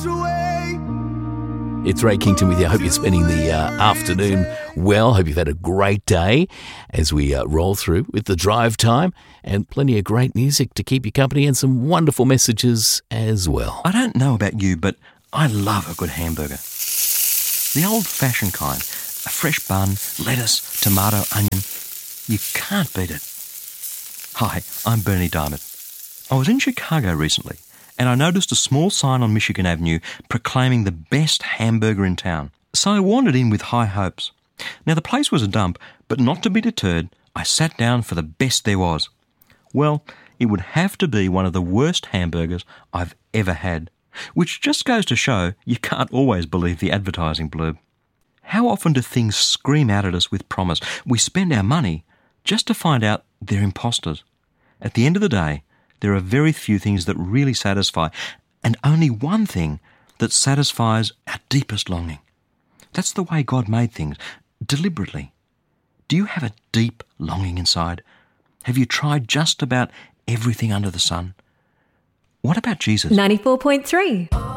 It's Ray Kington with you. I hope you're spending the afternoon well. Hope you've had a great day as we roll through with the drive time and plenty of great music to keep you company and some wonderful messages as well. I don't know about you, but I love a good hamburger. The old-fashioned kind. A fresh bun, lettuce, tomato, onion. You can't beat it. Hi, I'm Bernie Diamond. I was in Chicago recently, and I noticed a small sign on Michigan Avenue proclaiming the best hamburger in town. So I wandered in with high hopes. Now, the place was a dump, but not to be deterred, I sat down for the best there was. Well, it would have to be one of the worst hamburgers I've ever had, which just goes to show you can't always believe the advertising blurb. How often do things scream out at us with promise? We spend our money just to find out they're imposters. At the end of the day, there are very few things that really satisfy, and only one thing that satisfies our deepest longing. That's the way God made things, deliberately. Do you have a deep longing inside? Have you tried just about everything under the sun? What about Jesus? 94.3.